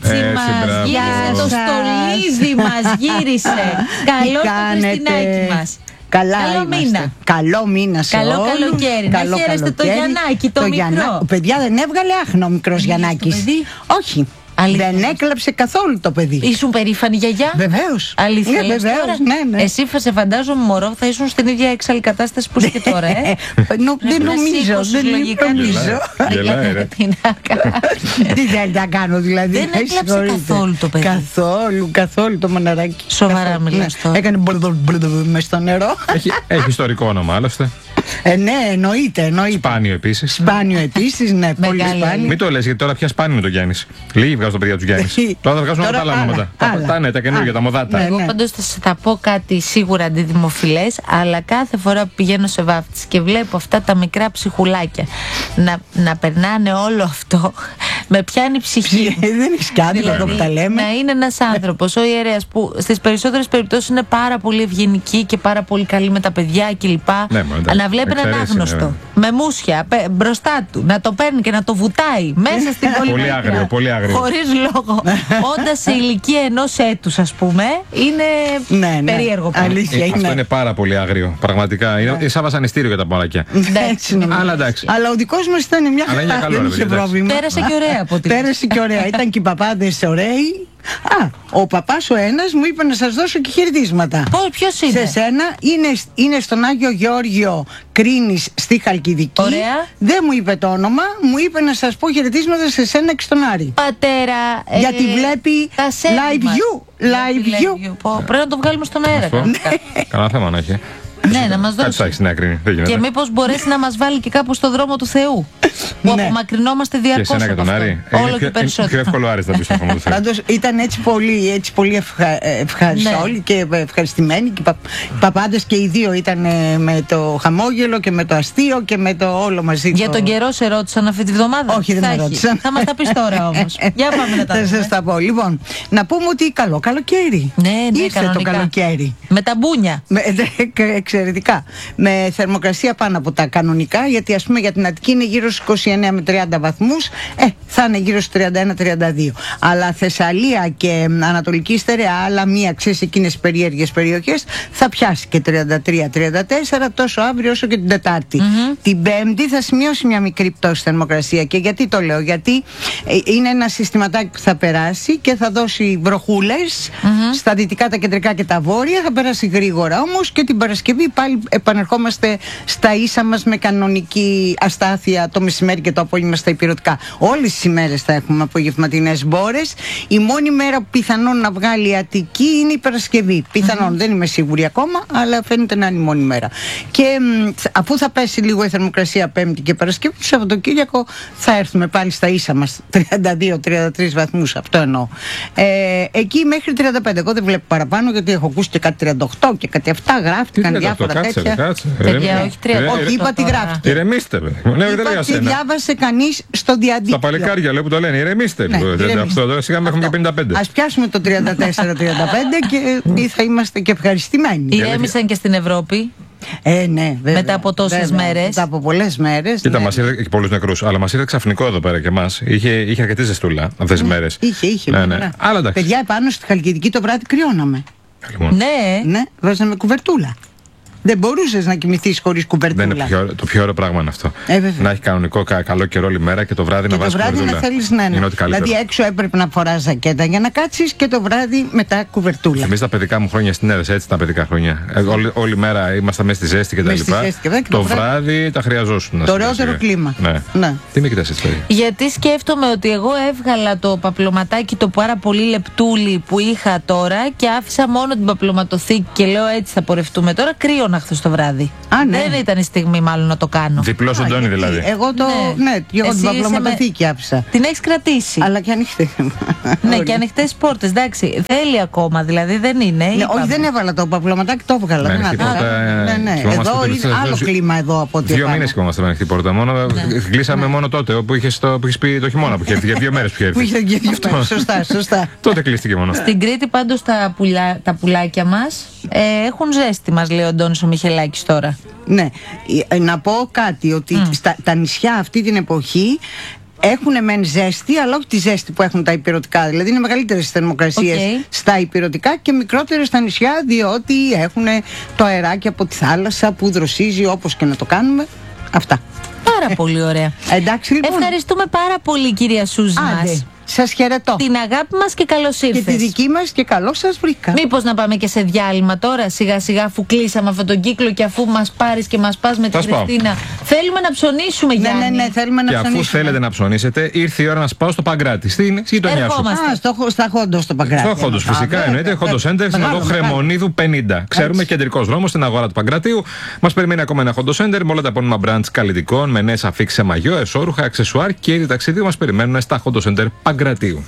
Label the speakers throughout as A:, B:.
A: μας γύρισε το στολίδι μας, γύρισε. Καλό το Χριστινάκι μας.
B: Καλό μήνα. Καλό μήνα σε
A: καλό
B: όλους.
A: καλοκαίρι. Να χαίρεστε το Γιαννάκι, το μικρό.
B: Παιδιά, δεν έβγαλε άχνο ο μικρός Γιαννάκης. Όχι.
A: Αλήθεια.
B: Δεν έκλαψε καθόλου το παιδί.
A: Ήσουν περήφανη γιαγιά?
B: Βεβαίως.
A: Αλήθεια.
B: Βεβαίως, ναι.
A: Εσύ σε φαντάζομαι μωρό θα ήσουν στην ίδια έξαλλη κατάσταση που είσαι και τώρα,
B: δεν νομίζω. Τι θέλει να κάνω δηλαδή?
A: Δεν έκλαψε καθόλου το παιδί.
B: Καθόλου το μοναράκι.
A: Σοβαρά μιλάς τώρα?
B: Έκανε μες στο νερό.
C: Έχει ιστορικό όνομα άλλωστε.
B: Ναι, εννοείται.
C: Σπάνιο επίσης.
B: Ναι, πολύ σπάνιο.
C: Μην το λες, γιατί τώρα πια σπάνιο είναι το Γιάννης. Λίγοι βγάζουν τα παιδιά του Γιάννης. Τώρα θα βγάζουν όλα τα άλλα ονόματα. Τα καινούργια, τα μοδάτα.
A: Εγώ πάντως θα πω κάτι σίγουρα αντιδημοφιλές, αλλά κάθε φορά που πηγαίνω σε βάφτιση και βλέπω αυτά τα μικρά ψυχουλάκια να περνάνε όλο αυτό, με πιάνει ψυχή.
B: Δεν έχει κάτι να το τα λέμε.
A: Να είναι ένας άνθρωπος, ο ιερέας, που στις περισσότερες περιπτώσεις είναι πάρα πολύ ευγενική και πάρα πολύ καλή με τα παιδιά κλπ. Να βλέπει έναν άγνωστο με μουσια μπροστά του, να το παίρνει και να το βουτάει μέσα στην πολυκατοικία.
C: Πολύ άγριο.
A: Χωρίς λόγο. Όντας σε ηλικία ενός έτους, ας πούμε, είναι περίεργο.
B: Αλήθεια είναι.
C: Αυτό είναι πάρα πολύ άγριο. Πραγματικά. Είναι σαν βασανιστήριο για τα μαλακιά.
B: Αλλά ο δικός μας ήταν μια χαρά. Δεν είχε πρόβλημα.
A: Πέρασε και ωραία από την.
B: Πέρασε και ωραία. Ήταν και οι παπάδες ωραίοι. Ο παπάς ο ένας μου είπε να σας δώσω και χαιρετίσματα.
A: Ποιος είναι?
B: Σε σένα, είναι στον Άγιο Γεώργιο Κρίνης στη Χαλκιδική.
A: Ωραία.
B: Δεν μου είπε το όνομα, μου είπε να σας πω χαιρετίσματα σε σένα και στον Άρη.
A: Πατέρα,
B: γιατί βλέπει live view.
A: Πρέπει να το βγάλουμε στον αέρα.
C: Καλά θέμα να έχει.
A: Ναι, να μας δώσει. Και μήπως μπορέσει να μας βάλει και κάπου στο δρόμο του Θεού. Που απομακρυνόμαστε διαρκώς.
C: Και εσένα και τον Άρη.
A: Όλο και περισσότερο.
C: Πιο εύκολο Άρης θα πει στο δρόμο του Θεού.
B: Πάντως ήταν έτσι πολύ ευχαριστώ όλοι και ευχαριστημένοι. Και οι παπάντες και οι δύο ήταν με το χαμόγελο και με το αστείο και με το όλο μαζί.
A: Για τον καιρό σε ρώτησαν αυτή τη βδομάδα?
B: Όχι, δεν με ρώτησαν.
A: Θα μας τα πεις τώρα όμως. Για πάμε να τα δούμε.
B: Θα σας τα πω. Λοιπόν, να πούμε ότι καλό καλοκαίρι.
A: Ναι,
B: ήρθε το καλοκαίρι.
A: Με τα μπούνια.
B: Εξαιρετικά. Με θερμοκρασία πάνω από τα κανονικά, γιατί ας πούμε για την Αττική είναι γύρω στους 29 με 30 βαθμούς, θα είναι γύρω στους 31-32. Αλλά Θεσσαλία και Ανατολική Στερεά, άλλα μία, ξέρεις, εκείνες περίεργες περιοχές, θα πιάσει και 33-34 τόσο αύριο όσο και την Τετάρτη. Την Πέμπτη θα σημειώσει μια μικρή πτώση θερμοκρασία. Και γιατί το λέω? Γιατί είναι ένα συστηματάκι που θα περάσει και θα δώσει βροχούλες στα δυτικά, τα κεντρικά και τα βόρεια. Θα περάσει γρήγορα όμως και την Παρασκευή πάλι επανερχόμαστε στα ίσα μας με κανονική αστάθεια το μεσημέρι και το απόγευμα στα υπηρετικά. Όλες τις ημέρες θα έχουμε απογευματινές μπόρες. Η μόνη μέρα που πιθανόν να βγάλει η Αττική είναι η Παρασκευή. Πιθανόν, δεν είμαι σίγουρη ακόμα, αλλά φαίνεται να είναι η μόνη μέρα. Και αφού θα πέσει λίγο η θερμοκρασία Πέμπτη και Παρασκευή, το Σαββατοκύριακο θα έρθουμε πάλι στα ίσα μας. 32-33 βαθμούς, αυτό εννοώ. Εκεί μέχρι 35. Εγώ δεν βλέπω παραπάνω, γιατί έχω ακούσει και κάτι 38 και κάτι 7 γράφτηκαν διάφορα τέτοια.
A: Παιδιά, όχι 30.
B: Όχι, είπα τι γράφτηκε.
C: Ηρεμήστε,
B: είπα τι διάβασε κανείς στο διαδίκτυο.
C: Τα παλικάρια λέει που το λένε, ηρεμήστε. Τώρα σιγά μέχρι και 55.
B: Ας πιάσουμε το 34-35 και θα είμαστε και ευχαριστημένοι.
A: Ηρέμησαν και στην Ευρώπη.
B: Ναι, βέβαια.
A: Μετά από τόσες μέρες.
B: Μετά από πολλές μέρες.
C: Κοίτα, μας είδε και πολλούς νεκρούς, αλλά μας είδε ξαφνικό εδώ πέρα και εμάς. Είχε αρκετή ζεστούλα αυτές τις μέρες.
B: Είχε.
C: Ναι. Αλλά εντάξει.
B: Παιδιά, επάνω στη Χαλκιδική το βράδυ κρυώναμε. Ναι, βάζαμε κουβερτούλα. Δεν μπορούσες να κοιμηθείς χωρίς κουβερτούλα.
C: Δεν είναι το πιο ωραίο πράγμα είναι αυτό. Να έχει κανονικό καλό καιρό όλη μέρα και το βράδυ να βάζεις κουβερτούλα.
B: Το βράδυ να θέλεις να είναι. Δηλαδή έξω έπρεπε να φοράς ζακέτα για να κάτσεις και το βράδυ μετά κουβερτούλα.
C: Εμείς τα παιδικά μου χρόνια στην έδεσα, έτσι τα παιδικά χρόνια. Όλη μέρα ήμασταν μέσα στη ζέστη κτλ. Το βράδυ τα χρειαζόσουν.
B: Το ωραιότερο κλίμα.
C: Ναι. Τι με κοιτάς έτσι?
A: Γιατί σκέφτομαι ότι εγώ έβγαλα το παπλωματάκι το πάρα πολύ λεπτούλι που είχα τώρα και άφησα μόνο την παπλωματοθήκη και λέω έτσι θα πορευτούμε τώρα. Κρύωνα χθες το βράδυ. Δεν ήταν η στιγμή μάλλον να το κάνω.
C: Διπλό σοντόνι δηλαδή.
B: Εγώ την παπλωματοθήκη άφησα.
A: Την έχεις κρατήσει.
B: Αλλά και ανοιχτές.
A: Ναι, και ανοιχτές πόρτες. Εντάξει, θέλει ακόμα, δηλαδή δεν είναι.
B: Όχι, δεν έβαλα το παπλωματάκι, το έβγαλα. Εδώ είναι άλλο κλίμα εδώ από ό,τι.
C: 2 μήνες κοιμόμαστε με ανοιχτή πόρτα. Κλείσαμε μόνο τότε που είχες πει το χειμώνα που είχε έρθει. Για 2 μέρες που είχε έρθει.
B: Σωστά.
C: Τότε κλείστηκε μόνο.
A: Στην Κρήτη πάντως τα πουλάκια μας έχουν ζέστη, μας λέει ο Αντώνης ο Μιχελάκης τώρα.
B: Ναι, να πω κάτι, ότι τα νησιά αυτή την εποχή Έχουν μεν ζέστη, αλλά όχι τη ζέστη που έχουν τα ηπειρωτικά. Δηλαδή είναι μεγαλύτερες θερμοκρασίες στα ηπειρωτικά και μικρότερες στα νησιά, διότι έχουν το αεράκι από τη θάλασσα που δροσίζει, όπως και να το κάνουμε. Αυτά.
A: Πάρα πολύ ωραία.
B: Εντάξει, λοιπόν.
A: Ευχαριστούμε πάρα πολύ, κυρία Σούζη μας.
B: Σας χαιρετώ.
A: Την αγάπη μας και καλώς ήρθες.
B: Και τη δική μας και καλώς σας βρήκα.
A: Μήπως να πάμε και σε διάλειμμα τώρα, σιγά σιγά, αφού κλείσαμε αυτόν τον κύκλο και αφού μας πάρεις και μας πας με την Χριστίνα. Θέλουμε να ψωνίσουμε, Γιάννη.
B: Ναι, θέλουμε να ψωνίσουμε.
C: Και αφού θέλετε να ψωνίσετε, ήρθε η ώρα να σας πάω στο Παγκράτη, στην γειτονιά σου.
B: Στα Χόντος στο Παγκράτη.
C: Στο Χόντος, φυσικά εννοείται. Χόντος Center, στην οδό Χρεμονίδου 50. Ξέρουμε, κεντρικός δρόμος στην αγορά του Παγκρατίου. Μας περιμένει ακόμα ένα Χόντος Center με όλα τα επώνυμα brands καλλιτικών, με νέες αφίξεις σε μαγιό, εσώρουχα, αξεσουάρ και είδη ταξιδίου μας περιμένουν στα Χόντος Center Παγκρατίου.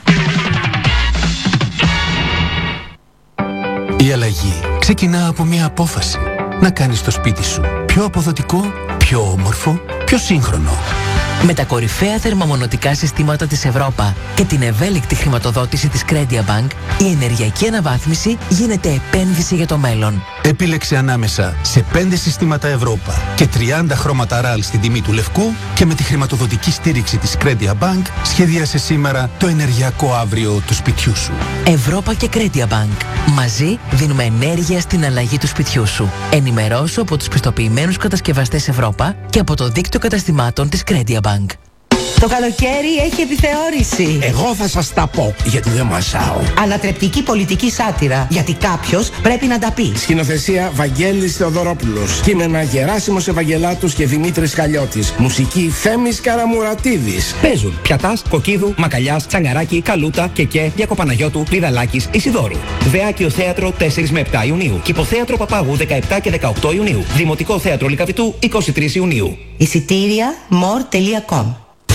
D: Η αλλαγή ξεκινά από μια απόφαση. Να κάνεις το σπίτι σου πιο αποδοτικό, πιο όμορφο, πιο σύγχρονο.
E: Με τα κορυφαία θερμομονωτικά συστήματα της Ευρώπα και την ευέλικτη χρηματοδότηση της Credia Bank, η ενεργειακή αναβάθμιση γίνεται επένδυση για το μέλλον.
D: Επίλεξε ανάμεσα σε 5 συστήματα Ευρώπα και 30 χρώματα RAL στην τιμή του λευκού και με τη χρηματοδοτική στήριξη της Credia Bank σχεδίασε σήμερα το ενεργειακό αύριο του σπιτιού σου.
E: Ευρώπα και Credia Bank. Μαζί δίνουμε ενέργεια στην αλλαγή του σπιτιού σου. Ενημερώσου από τους πιστοποιημένους κατασκευαστές Ευρώπα και από το δίκτυο καταστημάτων της Credia Bank.
F: Το καλοκαίρι έχει επιθεώρηση.
G: Εγώ θα σας τα πω, γιατί δεν μασάω.
F: Ανατρεπτική πολιτική σάτυρα, γιατί κάποιος πρέπει να τα πει.
G: Σκηνοθεσία Βαγγέλης Θεοδωρόπουλος. Κείμενα Γεράσιμος Ευαγγελάτος και Δημήτρης Καλλιώτης. Μουσική Θέμης Καραμουρατίδης.
H: Παίζουν Πιατάς, Κοκκίδου, Μακαλιάς, Τσαγκαράκη, Καλούτα, Κεκέ, Διακοπαναγιώτου, Λιδαλάκης, Ισιδώρου. Δεάκιο Θέατρο 4 με 7 Ιουνίου. Κηποθέατρο Παπάγου 17 και 18 Ιουνίου. Δημοτικό Θέατρο Λυκαβητού 23 Ιουνίου.
F: Εισιτήρια more.com.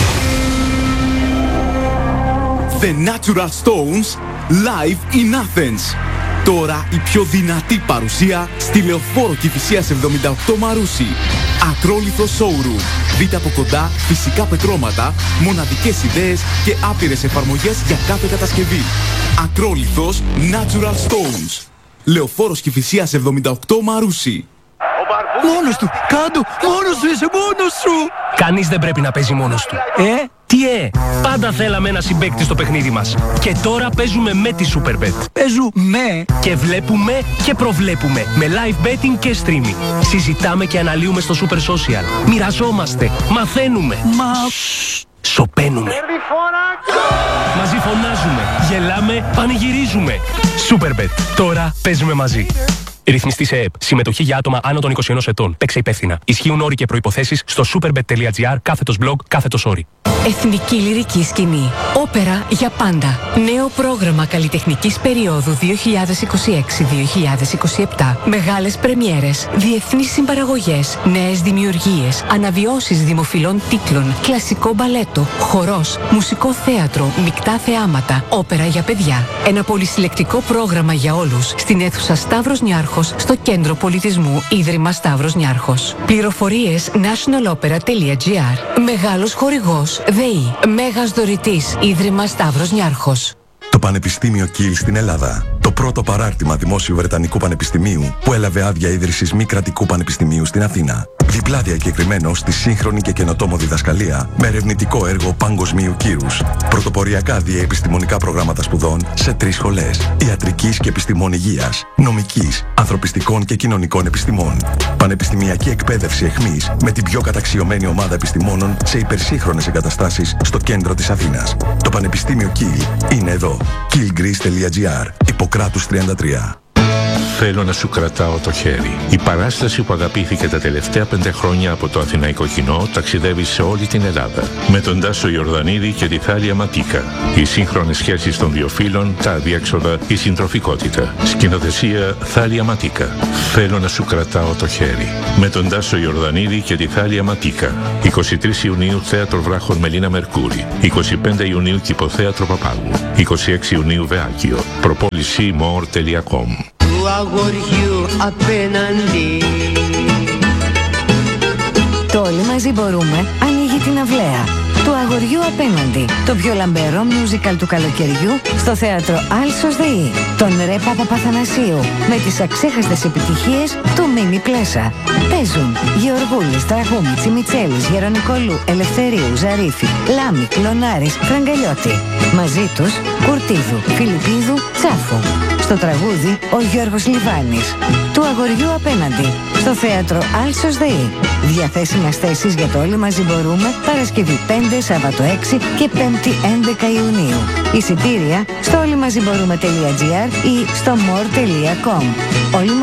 I: The Natural Stones live in Athens. Τώρα η πιο δυνατή παρουσία στη Λεωφόρο Κηφισίας 78 Μαρούσι. Ακρόλιθο showroom. Δείτε από κοντά φυσικά πετρώματα, μοναδικές ιδέες και άπειρες εφαρμογές για κάθε κατασκευή. Ακρόλιθος Natural Stones. Λεωφόρος Κηφισίας 78 Μαρούσι.
H: Μόνος του! Κάντο! Μόνος σου είσαι! Μόνος σου! Κανείς δεν πρέπει να παίζει μόνος του. Τι πάντα θέλαμε ένα συμπαίκτη στο παιχνίδι μας. Και τώρα παίζουμε με τη Superbet. Παίζουμε και βλέπουμε και προβλέπουμε. Με live betting και streaming. Συζητάμε και αναλύουμε στο Super Social. Μοιραζόμαστε. Μαθαίνουμε. Σοπαίνουμε. Μαζί φωνάζουμε. Γελάμε. Πανηγυρίζουμε. Superbet. Τώρα παίζουμε μαζί. Ρυθμιστή σε ΕΕΠ. Συμμετοχή για άτομα άνω των 21 ετών. Παίξε υπεύθυνα. Ισχύουν όροι και προϋποθέσεις στο superbet.gr/blog/όροι.
J: Εθνική λυρική σκηνή. Όπερα για πάντα. Νέο πρόγραμμα καλλιτεχνικής περίοδου 2026-2027. Μεγάλες πρεμιέρες, διεθνείς συμπαραγωγές, νέες δημιουργίες, αναβιώσεις δημοφιλών τίτλων, κλασικό μπαλέτο, χορός, μουσικό θέατρο, μεικτά θεάματα, όπερα για παιδιά. Ένα πολυσυλλεκτικό πρόγραμμα για όλους στην αίθουσα Σταύρος Νιάρχος, στο Κέντρο Πολιτισμού Ίδρυμα Σταύρος Νιάρχος. Πληροφορίες nationalopera.gr. Μεγάλος χορηγός ΔΕΗ. Μέγας δωρητής Ίδρυμα Σταύρος Νιάρχος.
K: Το Πανεπιστήμιο Κιλ στην Ελλάδα. Το πρώτο παράρτημα Δημόσιου Βρετανικού Πανεπιστημίου που έλαβε άδεια ίδρυσης μη κρατικού πανεπιστημίου στην Αθήνα. Διπλά διακεκριμένο στη σύγχρονη και καινοτόμο διδασκαλία με ερευνητικό έργο παγκοσμίου κύρους. Πρωτοποριακά διαεπιστημονικά προγράμματα σπουδών σε 3 σχολές. Ιατρικής και επιστημών υγείας, νομικής, ανθρωπιστικών και κοινωνικών επιστημών. Πανεπιστημιακή εκπαίδευση εχμής με την πιο καταξιωμένη ομάδα επιστημόνων σε υπερσύγχρονες εγκαταστάσεις στο κέντρο της Αθήνας. Το Πανεπιστήμιο Κιλ είναι εδώ. killgreece.gr. Ιπποκράτους 33.
L: Θέλω να σου κρατάω το χέρι. Η παράσταση που αγαπήθηκε τα τελευταία 5 χρόνια από το αθηναϊκό κοινό ταξιδεύει σε όλη την Ελλάδα. Με τον Τάσο Ιορδανίδη και τη Θάλια Ματίκα. Οι σύγχρονες σχέσεις των δύο φύλων, τα αδιέξοδα, η συντροφικότητα. Σκηνοθεσία Θάλια Ματίκα. Θέλω να σου κρατάω το χέρι. Με τον Τάσο Ιορδανίδη και τη Θάλια Ματίκα. 23 Ιουνίου Θέατρο Βράχων Μελίνα Μερκούρη. 25 Ιουνίου Κηποθέατρο Παπάγου. 26 Ιουνίου Βεάκιο. Προπόληση more.com.
M: Του αγοριού απέναντι.
J: Το Όλοι μαζί μπορούμε ανοίγει την αυλαία.
N: Του αγοριού απέναντι, το πιο λαμπερό musical του καλοκαιριού στο θέατρο Άλσος ΔΕΗ. Τον Ρε Παπαπαθανασίου με τις αξέχαστες επιτυχίες του Μίμη Πλέσα. Παίζουν Γεωργούλης, Τραγούμη, Μιτσέλης, Γερονικολού, Ελευθερίου, Ζαρίφη, Λάμη, Κλωνάρης, Φραγκαλιώτη. Μαζί τους Κουρτίδου, Φιλιππίδου, Τσάφου. Στο τραγούδι ο Γιώργος Λιβάνης. Του αγοριού απέναντι στο θέατρο Άλσος ΔΕΗ. Διαθέσιμες θέσεις για το Όλοι Μαζί Μπορούμε Παρασκευή 5, Σάββατο 6 και 5η 11 Ιουνίου. Εισιτήρια στο όλοιμαζιμπορούμε.gr ή στο more.com.